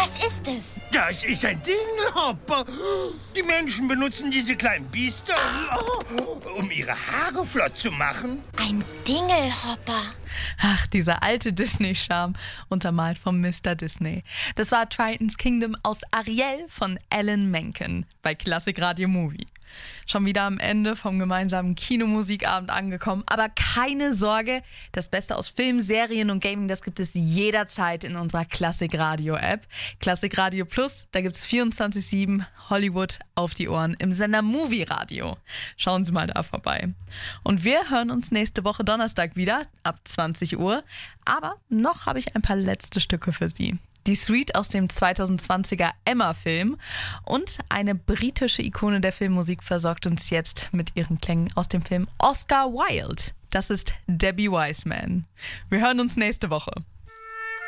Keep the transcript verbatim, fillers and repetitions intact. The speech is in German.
Was ist es? Das ist ein Dingelhopper. Die Menschen benutzen diese kleinen Biester, um ihre Haare flott zu machen. Ein Dingelhopper. Ach, dieser alte Disney-Charme, untermalt von Mister Disney. Das war Triton's Kingdom aus Ariel von Alan Menken bei Klassik Radio Movie. Schon wieder am Ende vom gemeinsamen Kinomusikabend angekommen. Aber keine Sorge, das Beste aus Film, Serien und Gaming, das gibt es jederzeit in unserer Klassik Radio App. Klassik Radio Plus, da gibt es vierundzwanzig sieben Hollywood auf die Ohren im Sender Movie Radio. Schauen Sie mal da vorbei. Und wir hören uns nächste Woche Donnerstag wieder ab zwanzig Uhr. Aber noch habe ich ein paar letzte Stücke für Sie. Die Suite aus dem zweitausendzwanziger Emma-Film und eine britische Ikone der Filmmusik versorgt uns jetzt mit ihren Klängen aus dem Film Oscar Wilde. Das ist Debbie Wiseman. Wir hören uns nächste Woche.